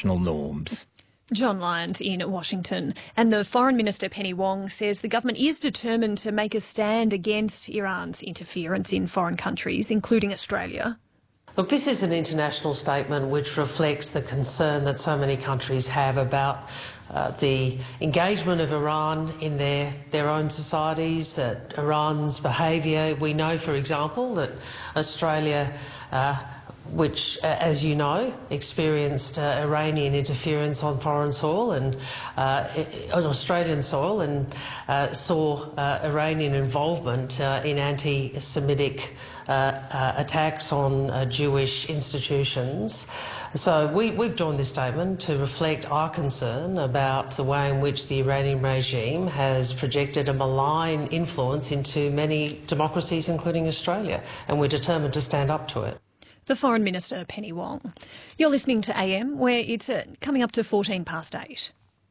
international norms. John Lyons in Washington. And the Foreign Minister Penny Wong says the government is determined to make a stand against Iran's interference in foreign countries, including Australia. Look, this is an international statement which reflects the concern that so many countries have about the engagement of Iran in their own societies, Iran's behaviour. We know, for example, that Australia, which, as you know, experienced Iranian interference on foreign soil and on Australian soil, and saw Iranian involvement in anti-Semitic attacks on Jewish institutions. So we've joined this statement to reflect our concern about the way in which the Iranian regime has projected a malign influence into many democracies, including Australia, and we're determined to stand up to it. The Foreign Minister, Penny Wong. You're listening to AM, where it's coming up to 8:14.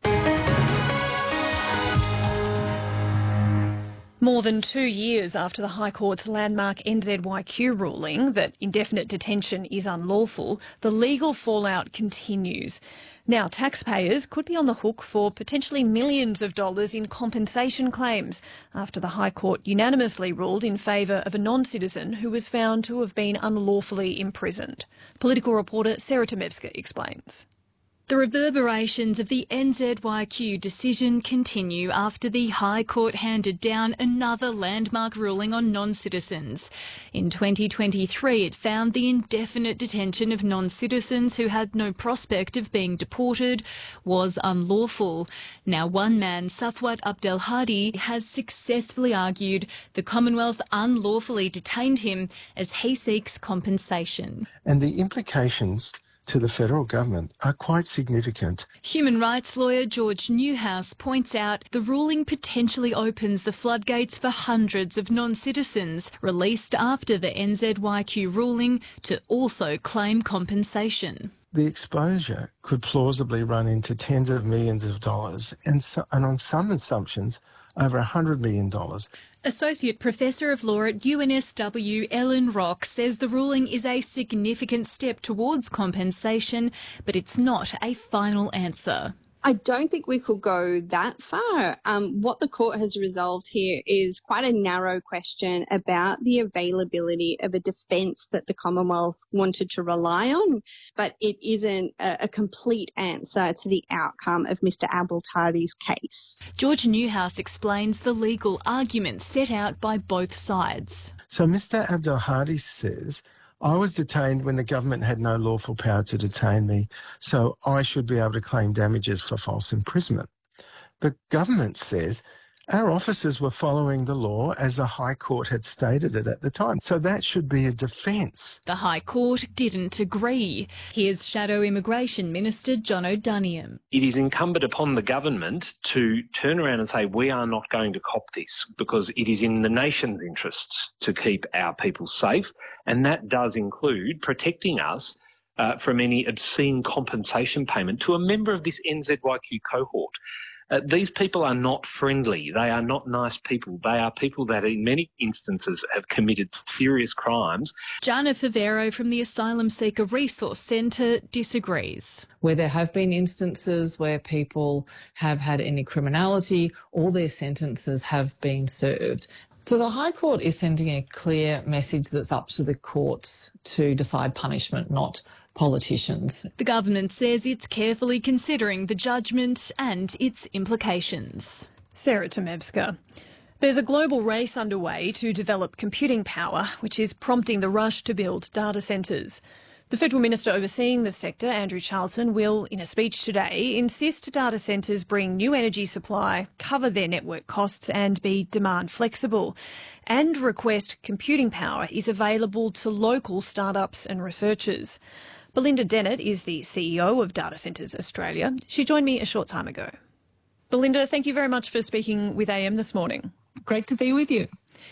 More than 2 years after the High Court's landmark NZYQ ruling that indefinite detention is unlawful, the legal fallout continues. Now, taxpayers could be on the hook for potentially millions of dollars in compensation claims after the High Court unanimously ruled in favour of a non-citizen who was found to have been unlawfully imprisoned. Political reporter Sarah Temevska explains. The reverberations of the NZYQ decision continue after the High Court handed down another landmark ruling on non-citizens. In 2023, it found the indefinite detention of non-citizens who had no prospect of being deported was unlawful. Now, one man, Safwat Abdelhadi, has successfully argued the Commonwealth unlawfully detained him as he seeks compensation. And the implications to the federal government are quite significant. Human rights lawyer George Newhouse points out the ruling potentially opens the floodgates for hundreds of non-citizens released after the NZYQ ruling to also claim compensation. The exposure could plausibly run into tens of millions of dollars and on some assumptions over $100 million. Associate Professor of Law at UNSW Ellen Rock says the ruling is a significant step towards compensation, but it's not a final answer. I don't think we could go that far. What the court has resolved here is quite a narrow question about the availability of a defence that the Commonwealth wanted to rely on, but it isn't a complete answer to the outcome of Mr Abdelhadi's case. George Newhouse explains the legal arguments set out by both sides. So Mr Abdelhadi says, I was detained when the government had no lawful power to detain me, so I should be able to claim damages for false imprisonment. The government says our officers were following the law as the High Court had stated it at the time, so that should be a defence. The High Court didn't agree. Here's Shadow Immigration Minister John O'Doniam. It is incumbent upon the government to turn around and say we are not going to cop this because it is in the nation's interests to keep our people safe, and that does include protecting us from any obscene compensation payment to a member of this NZYQ cohort. These people are not friendly. They are not nice people. They are people that in many instances have committed serious crimes. Jana Favero from the Asylum Seeker Resource Centre disagrees. Where there have been instances where people have had any criminality, all their sentences have been served. So the High Court is sending a clear message that's up to the courts to decide punishment, not politicians. The government says it's carefully considering the judgment and its implications. Sarah Temevska. There's a global race underway to develop computing power, which is prompting the rush to build data centres. The Federal Minister overseeing the sector, Andrew Charlton, will, in a speech today, insist data centres bring new energy supply, cover their network costs and be demand flexible, and request computing power is available to local startups and researchers. Belinda Dennett is the CEO of Data Centres Australia. She joined me a short time ago. Belinda, thank you very much for speaking with AM this morning. Great to be with you.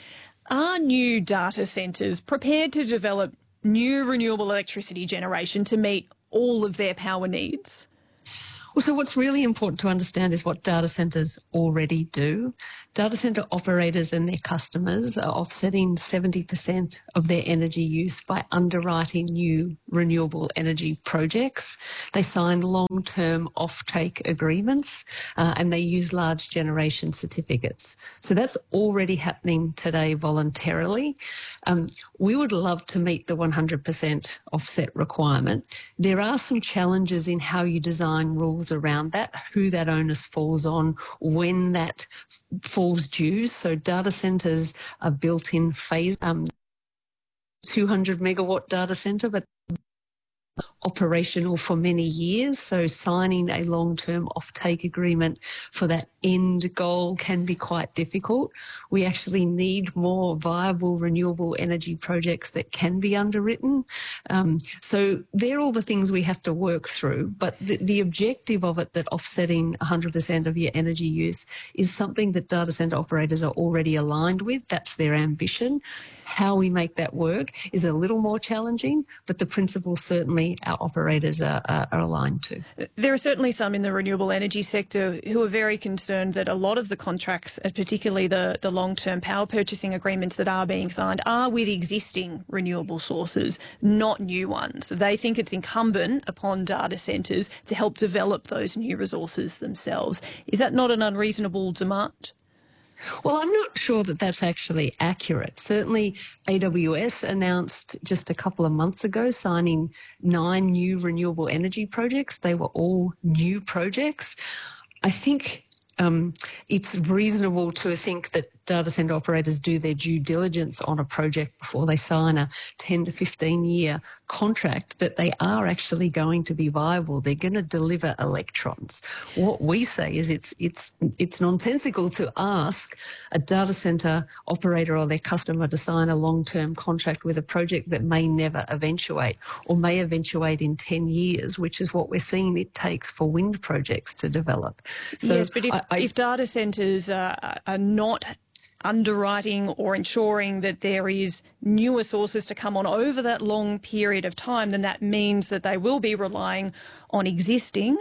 Are new data centres prepared to develop new renewable electricity generation to meet all of their power needs? Well, so what's really important to understand is what data centres already do. Data centre operators and their customers are offsetting 70% of their energy use by underwriting new renewable energy projects. They sign long-term offtake agreements and they use large generation certificates. So that's already happening today voluntarily. We would love to meet the 100% offset requirement. There are some challenges in how you design rules around that, who that onus falls on, when that falls due. So data centres are built in phase, 200 megawatt data centre, but operational for many years. So signing a long-term offtake agreement for that end goal can be quite difficult. We actually need more viable renewable energy projects that can be underwritten. So they're all the things we have to work through. But the objective of it, that offsetting 100% of your energy use, is something that data centre operators are already aligned with. That's their ambition. How we make that work is a little more challenging, but the principle certainly our operators are aligned to. There are certainly some in the renewable energy sector who are very concerned that a lot of the contracts, particularly the long-term power purchasing agreements that are being signed, are with existing renewable sources, not new ones. They think it's incumbent upon data centres to help develop those new resources themselves. Is that not an unreasonable demand? Well, I'm not sure that that's actually accurate. Certainly, AWS announced just a couple of months ago signing 9 new renewable energy projects. They were all new projects. I think it's reasonable to think that data centre operators do their due diligence on a project before they sign a 10 to 15 year contract, that they are actually going to be viable. They're going to deliver electrons. What we say is it's nonsensical to ask a data centre operator or their customer to sign a long-term contract with a project that may never eventuate, or may eventuate in 10 years, which is what we're seeing it takes for wind projects to develop. So yes, but if data centres are not underwriting or ensuring that there is newer sources to come on over that long period of time, then that means that they will be relying on existing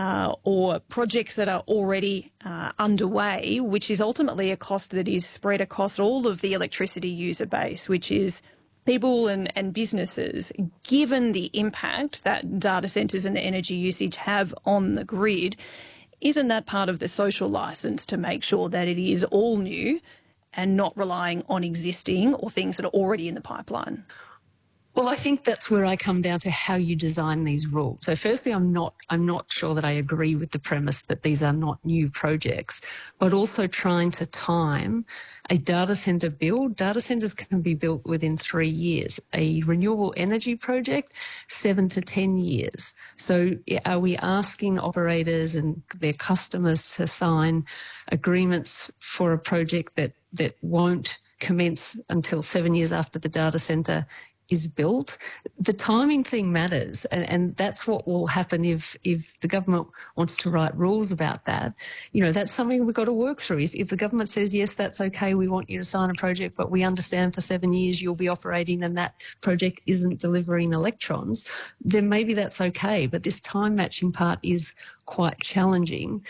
or projects that are already underway, which is ultimately a cost that is spread across all of the electricity user base, which is people and businesses. Given the impact that data centres and the energy usage have on the grid, isn't that part of the social licence to make sure that it is all new and not relying on existing or things that are already in the pipeline? Well, I think that's where I come down to how you design these rules. So firstly, I'm not sure that I agree with the premise that these are not new projects, but also trying to time a data centre build. Data centres can be built within 3 years. A renewable energy project, 7 to 10 years. So are we asking operators and their customers to sign agreements for a project that won't commence until 7 years after the data centre is built? The timing thing matters, and that's what will happen if the government wants to write rules about that. You know, that's something we've got to work through. If the government says, yes, that's okay, we want you to sign a project, but we understand for 7 years you'll be operating and that project isn't delivering electrons, then maybe that's okay. But this time matching part is quite challenging.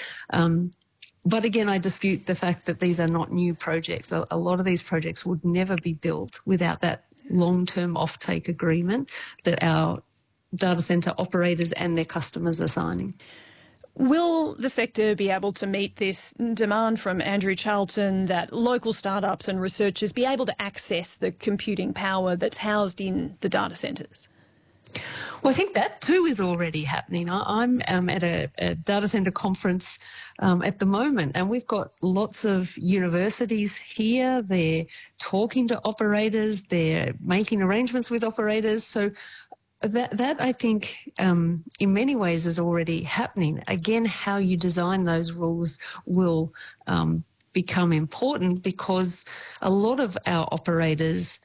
But again, I dispute the fact that these are not new projects. A lot of these projects would never be built without that long-term offtake agreement that our data centre operators and their customers are signing. Will the sector be able to meet this demand from Andrew Charlton that local startups and researchers be able to access the computing power that's housed in the data centres? Well, I think that too is already happening. I'm at a data centre conference at the moment, and we've got lots of universities here. They're talking to operators, they're making arrangements with operators. So that I think in many ways is already happening. Again, how you design those rules will become important, because a lot of our operators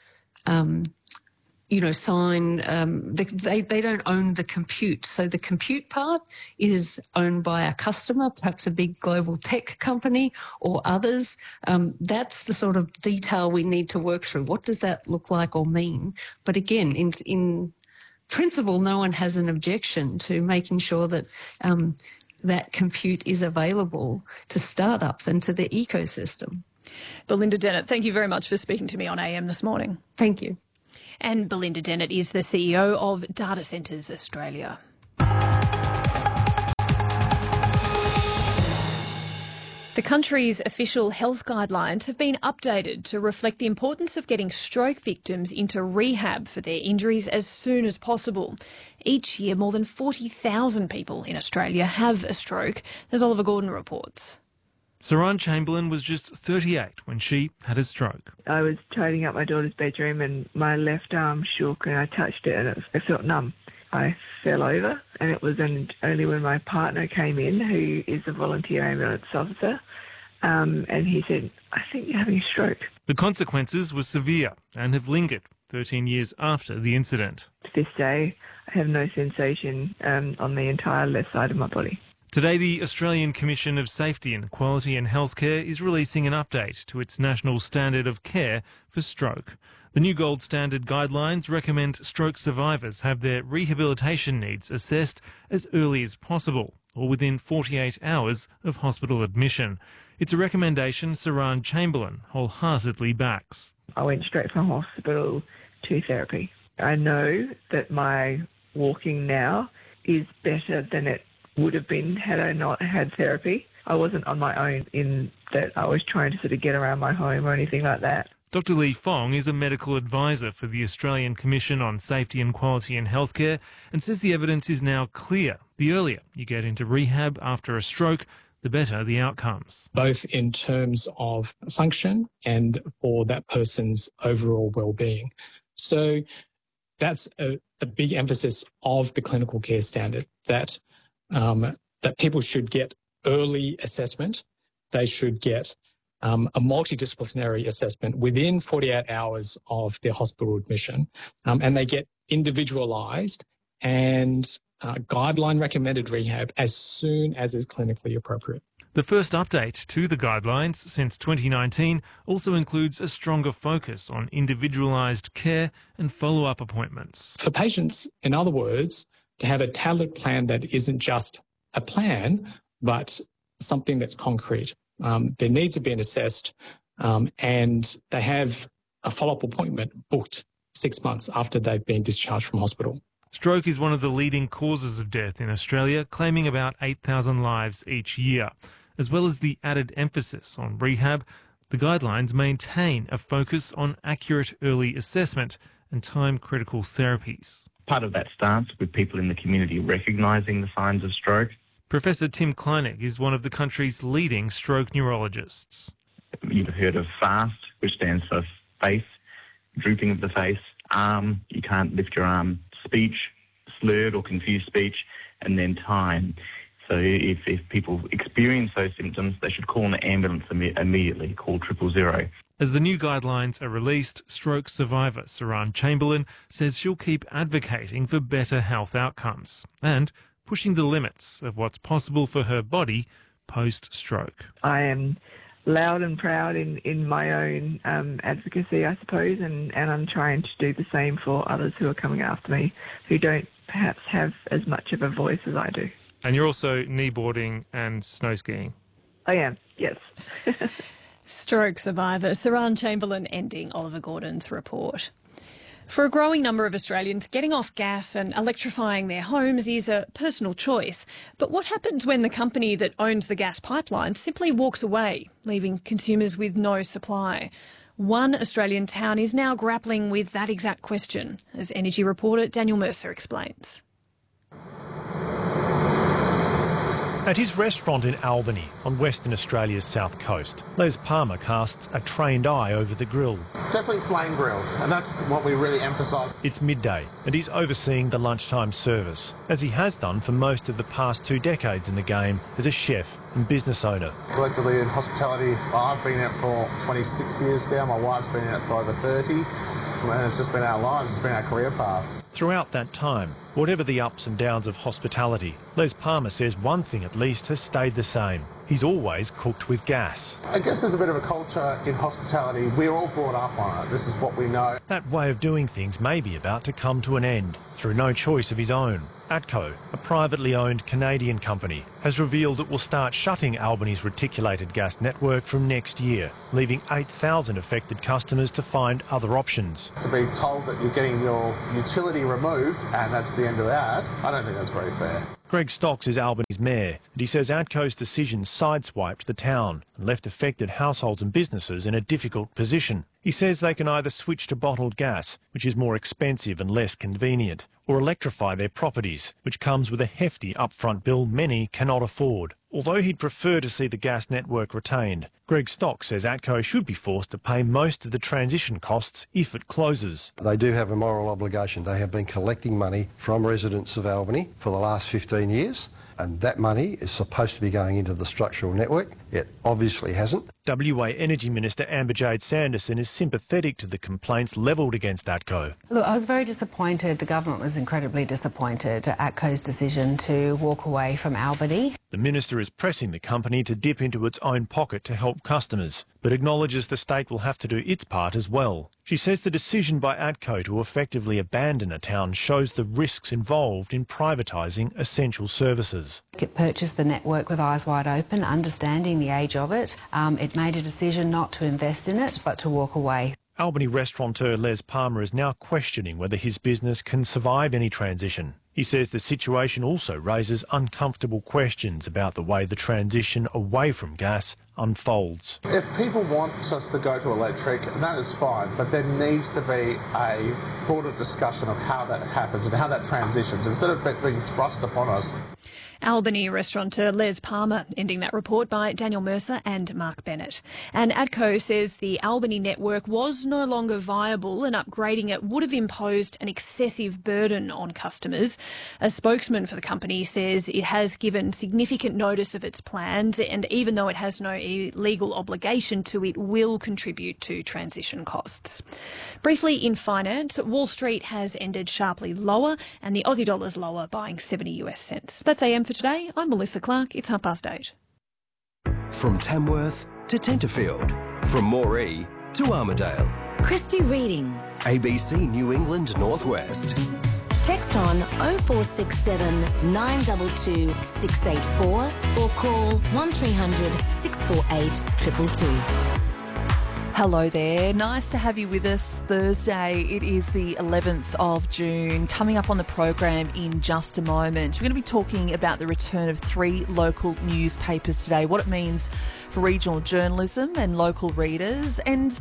sign, they don't own the compute. So the compute part is owned by a customer, perhaps a big global tech company or others. That's the sort of detail we need to work through. What does that look like or mean? But again, in principle, no one has an objection to making sure that that compute is available to startups and to the ecosystem. Belinda Dennett, thank you very much for speaking to me on AM this morning. Thank you. And Belinda Dennett is the CEO of Data Centres Australia. The country's official health guidelines have been updated to reflect the importance of getting stroke victims into rehab for their injuries as soon as possible. Each year, more than 40,000 people in Australia have a stroke, as Oliver Gordon reports. Saran Chamberlain was just 38 when she had a stroke. I was tidying up my daughter's bedroom and my left arm shook and I touched it and it felt numb. I fell over, and it was only when my partner came in, who is a volunteer ambulance officer, and he said, "I think you're having a stroke." The consequences were severe and have lingered 13 years after the incident. To this day, I have no sensation on the entire left side of my body. Today, the Australian Commission of Safety and Quality in Healthcare is releasing an update to its national standard of care for stroke. The new gold standard guidelines recommend stroke survivors have their rehabilitation needs assessed as early as possible, or within 48 hours of hospital admission. It's a recommendation Saran Chamberlain wholeheartedly backs. I went straight from hospital to therapy. I know that my walking now is better than it would have been had I not had therapy. I wasn't on my own in that I was trying to sort of get around my home or anything like that. Dr Lee Fong is a medical advisor for the Australian Commission on Safety and Quality in Healthcare and says the evidence is now clear. The earlier you get into rehab after a stroke, the better the outcomes. Both in terms of function and for that person's overall well-being. So that's a big emphasis of the clinical care standard, that people should get early assessment. They should get a multidisciplinary assessment within 48 hours of their hospital admission, and they get individualised and guideline recommended rehab as soon as is clinically appropriate. The first update to the guidelines since 2019 also includes a stronger focus on individualised care and follow-up appointments. For patients, in other words, to have a tailored plan that isn't just a plan, but something that's concrete. Their needs are being assessed and they have a follow-up appointment booked 6 months after they've been discharged from hospital. Stroke is one of the leading causes of death in Australia, claiming about 8,000 lives each year. As well as the added emphasis on rehab, the guidelines maintain a focus on accurate early assessment and time-critical therapies. Part of that starts with people in the community recognising the signs of stroke. Professor Tim Kleinig is one of the country's leading stroke neurologists. You've heard of FAST, which stands for face, drooping of the face, arm, you can't lift your arm, speech, slurred or confused speech, and then time. So if people experience those symptoms, they should call an ambulance immediately, call 000. As the new guidelines are released, stroke survivor Saran Chamberlain says she'll keep advocating for better health outcomes and pushing the limits of what's possible for her body post-stroke. I am loud and proud in my own advocacy, I suppose, and I'm trying to do the same for others who are coming after me, who don't perhaps have as much of a voice as I do. And you're also kneeboarding and snow skiing. I am, yes. Stroke survivor Saran Chamberlain ending Oliver Gordon's report. For a growing number of Australians, getting off gas and electrifying their homes is a personal choice. But what happens when the company that owns the gas pipeline simply walks away, leaving consumers with no supply? One Australian town is now grappling with that exact question, as energy reporter Daniel Mercer explains. At his restaurant in Albany, on Western Australia's south coast, Les Palmer casts a trained eye over the grill. Definitely flame grilled, and that's what we really emphasise. It's midday, and he's overseeing the lunchtime service, as he has done for most of the past 2 decades in the game as a chef and business owner. Collectively in hospitality, I've been in it for 26 years now, my wife's been in it for over 30. And it's just been our lives, it's been our career paths. Throughout that time, whatever the ups and downs of hospitality, Les Palmer says one thing at least has stayed the same. He's always cooked with gas. I guess there's a bit of a culture in hospitality. We're all brought up on it. This is what we know. That way of doing things may be about to come to an end through no choice of his own. ATCO, a privately owned Canadian company, has revealed it will start shutting Albany's reticulated gas network from next year, leaving 8,000 affected customers to find other options. To be told that you're getting your utility removed and that's the end of that, I don't think that's very fair. Greg Stocks is Albany's mayor, and he says ATCO's decision sideswiped the town and left affected households and businesses in a difficult position. He says they can either switch to bottled gas, which is more expensive and less convenient, or electrify their properties, which comes with a hefty upfront bill many cannot afford. Although he'd prefer to see the gas network retained, Greg Stocks says ATCO should be forced to pay most of the transition costs if it closes. They do have a moral obligation. They have been collecting money from residents of Albany for the last 15 years, and that money is supposed to be going into the structural network. It obviously hasn't. WA Energy Minister Amber Jade Sanderson is sympathetic to the complaints levelled against ATCO. Look, I was very disappointed. The government was incredibly disappointed at ATCO's decision to walk away from Albany. The minister is pressing the company to dip into its own pocket to help customers, but acknowledges the state will have to do its part as well. She says the decision by ATCO to effectively abandon a town shows the risks involved in privatising essential services. It purchased the network with eyes wide open, understanding the age of it. It made a decision not to invest in it, but to walk away. Albany restaurateur Les Palmer is now questioning whether his business can survive any transition. He says the situation also raises uncomfortable questions about the way the transition away from gas unfolds. If people want us to go to electric, that is fine, but there needs to be a broader discussion of how that happens and how that transitions, instead of being thrust upon us. Albany restaurateur Les Palmer, ending that report by Daniel Mercer and Mark Bennett. And ATCO says the Albany network was no longer viable and upgrading it would have imposed an excessive burden on customers. A spokesman for the company says it has given significant notice of its plans, and even though it has no legal obligation to, it will contribute to transition costs. Briefly in finance, Wall Street has ended sharply lower and the Aussie dollar's lower, buying 70 US cents. That's AM for today. I'm Melissa Clark. It's 8:30. From Tamworth to Tenterfield, from Moree to Armidale. Christy Reading. ABC New England Northwest. Text on 0467 922 684 or call 1300 648 222. Hello there. Nice to have you with us Thursday. It is the 11th of June. Coming up on the program in just a moment, we're going to be talking about the return of 3 local newspapers today, what it means for regional journalism and local readers, and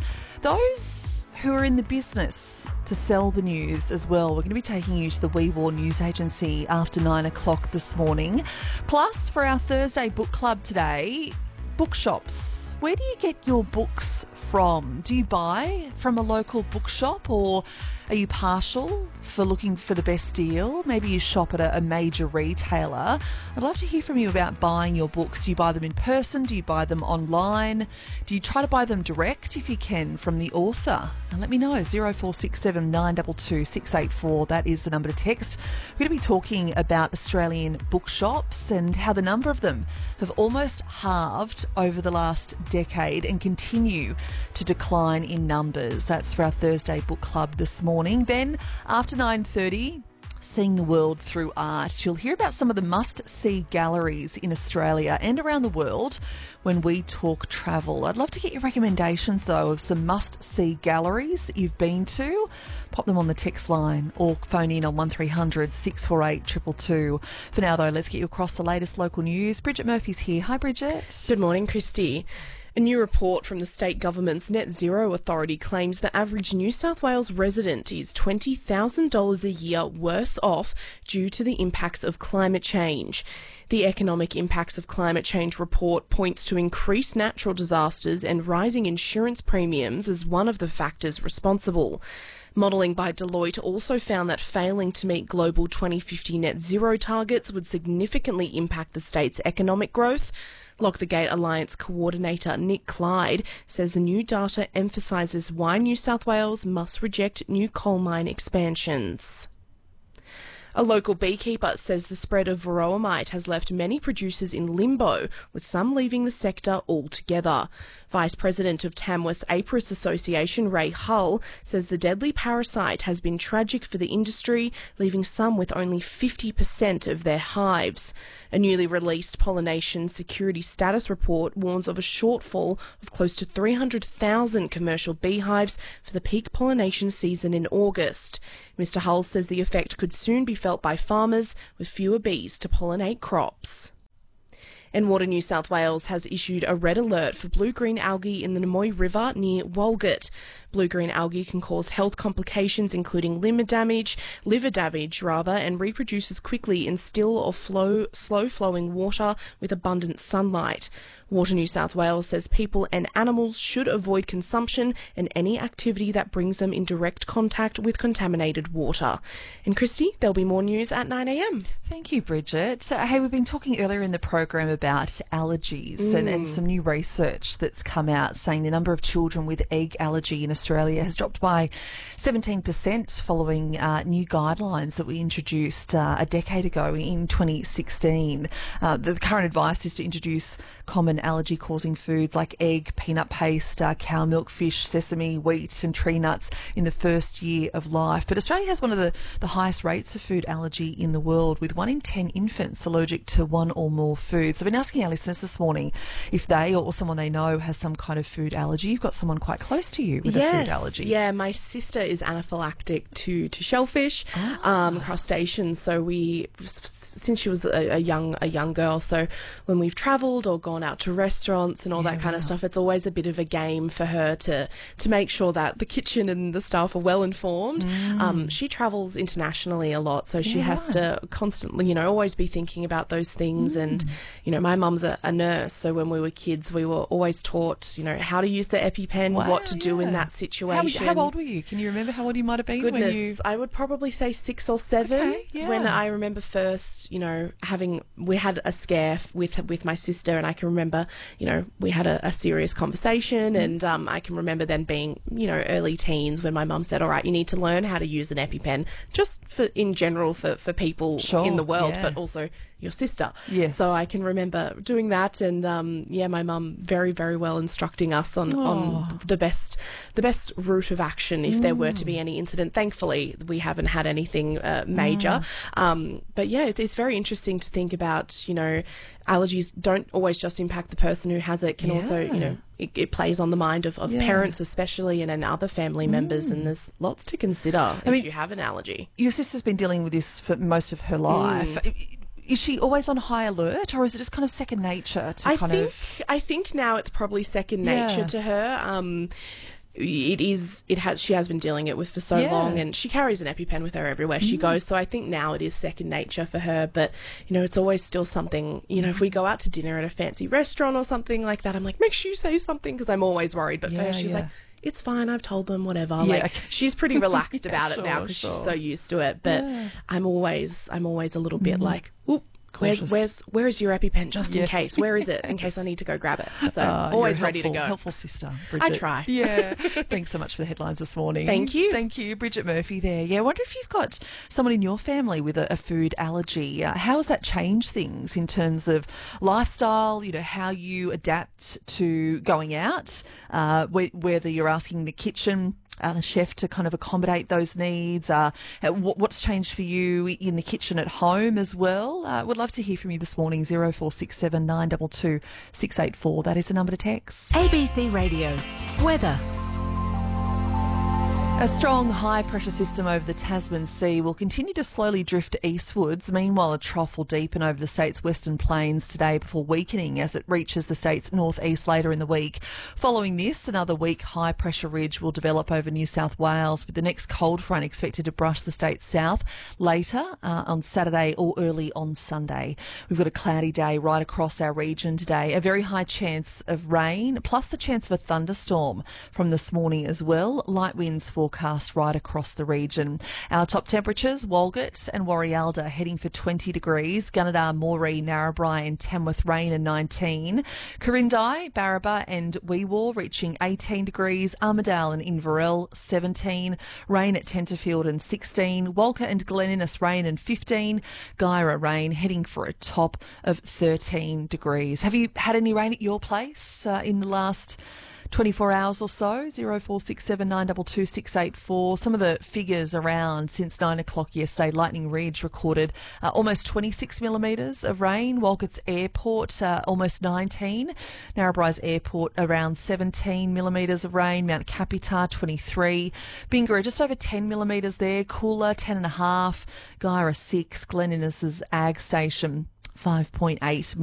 those who are in the business to sell the news as well. We're going to be taking you to the Wee Waa News Agency after 9 o'clock this morning. Plus, for our Thursday book club today, bookshops. Where do you get your books from? Do you buy from a local bookshop, or are you partial for looking for the best deal? Maybe you shop at a major retailer. I'd love to hear from you about buying your books. Do you buy them in person? Do you buy them online? Do you try to buy them direct if you can from the author? And let me know. 0467 922 684. That is the number to text. We're going to be talking about Australian bookshops and how the number of them have almost halved over the last decade and continue to decline in numbers. That's for our Thursday book club this morning. Then after 9:30, seeing the world through art. You'll hear about some of the must-see galleries in Australia and around the world when we talk travel. I'd love to get your recommendations, though, of some must-see galleries that you've been to. Pop them on the text line or phone in on 1300 648 222. For now, though, let's get you across the latest local news. Bridget Murphy's here. Hi, Bridget. Good morning, Christy. A new report from the state government's Net Zero Authority claims the average New South Wales resident is $20,000 a year worse off due to the impacts of climate change. The Economic Impacts of Climate Change report points to increased natural disasters and rising insurance premiums as one of the factors responsible. Modelling by Deloitte also found that failing to meet global 2050 net zero targets would significantly impact the state's economic growth. Lock the Gate Alliance coordinator Nick Clyde says the new data emphasises why New South Wales must reject new coal mine expansions. A local beekeeper says the spread of varroa mite has left many producers in limbo, with some leaving the sector altogether. Vice President of Tamworth's Apis Association, Ray Hull, says the deadly parasite has been tragic for the industry, leaving some with only 50% of their hives. A newly released pollination security status report warns of a shortfall of close to 300,000 commercial beehives for the peak pollination season in August. Mr. Hull says the effect could soon be felt by farmers with fewer bees to pollinate crops. And Water New South Wales has issued a red alert for blue-green algae in the Nimoy River near Walgett. Blue-green algae can cause health complications including liver damage, and reproduces quickly in still or slow-flowing water with abundant sunlight. Water New South Wales says people and animals should avoid consumption and any activity that brings them in direct contact with contaminated water. And Christy, there'll be more news at 9 a.m. Thank you, Bridget. Hey, we've been talking earlier in the program about allergies and some new research that's come out saying the number of children with egg allergy in Australia has dropped by 17% following new guidelines that we introduced a decade ago in 2016. The current advice is to introduce common allergy-causing foods like egg, peanut paste, cow milk, fish, sesame, wheat and tree nuts in the first year of life. But Australia has one of the highest rates of food allergy in the world, with 1 in 10 infants allergic to one or more foods. I've been asking our listeners this morning if they or someone they know has some kind of food allergy. You've got someone quite close to you with a food allergy. Yeah, my sister is anaphylactic to shellfish, crustaceans. So since she was a young girl, so when we've travelled or gone out to restaurants and all that kind of stuff, it's always a bit of a game for her to make sure that the kitchen and the staff are well informed. She travels internationally a lot, so she has to constantly, always be thinking about those things. And, my mum's a nurse, so when we were kids, we were always taught, how to use the EpiPen, what to do in that situation. How old were you? Can you remember how old you might have been? Goodness, I would probably say 6 or 7. When I remember first, we had a scare with my sister, and I can remember, we had a serious conversation, and I can remember then being, early teens when my mum said, all right, you need to learn how to use an EpiPen, just in general for people in the world, but also your sister. Yes. So I can remember doing that, and my mum very, very well instructing us on the best route of action if there were to be any incident. Thankfully, we haven't had anything major. But yeah, it's very interesting to think about, allergies don't always just impact the person who has it, can also, it plays on the mind of parents especially, and other family members, and there's lots to consider if you have an allergy. Your sister's been dealing with this for most of her life. Is she always on high alert, or is it just kind of second nature to I think now it's probably second nature to her. She has been dealing it with for so long, and she carries an EpiPen with her everywhere she goes. So I think now it is second nature for her. But, it's always still something, if we go out to dinner at a fancy restaurant or something like that, I'm like, make sure you say something, because I'm always worried. But for her, she's like, it's fine, I've told them, whatever. She's pretty relaxed about it now, because she's so used to it. But I'm always a little bit like, oop. Where is your EpiPen, just in case? Where is it, in case I need to go grab it? So always ready to go. Helpful sister, Bridget. I try. Yeah. Thanks so much for the headlines this morning. Thank you. Thank you, Bridget Murphy there. Yeah, I wonder if you've got someone in your family with a food allergy. How has that changed things in terms of lifestyle, how you adapt to going out, whether you're asking the kitchen chef to kind of accommodate those needs, what's changed for you in the kitchen at home as well. Would love to hear from you this morning. 0467 922 684. That is the number to text. ABC Radio weather. A strong high-pressure system over the Tasman Sea will continue to slowly drift eastwards. Meanwhile, a trough will deepen over the state's western plains today before weakening as it reaches the state's northeast later in the week. Following this, another weak high-pressure ridge will develop over New South Wales, with the next cold front expected to brush the state's south later on Saturday or early on Sunday. We've got a cloudy day right across our region today. A very high chance of rain, plus the chance of a thunderstorm from this morning as well. Light winds forecast forecast right across the region. Our top temperatures, Walgett and Warrialda heading for 20 degrees, Gunnedah, Moree, Narrabri and Tamworth rain and 19, Corindai, Barraba and Weewar reaching 18 degrees, Armidale and Inverell 17, rain at Tenterfield and 16, Walker and Glen Innes rain and 15, Guyra rain heading for a top of 13 degrees. Have you had any rain at your place in the last 24 hours or so? 0467 922 684. Some of the figures around since 9 o'clock yesterday. Lightning Ridge recorded almost 26 millimetres of rain. Walgett's Airport almost 19. Narrabri's Airport around 17 millimetres of rain. Mount Capitar 23. Bingara just over 10 millimetres there. Cooler 10.5. Guyra 6. Glen Innes' Ag Station 5.8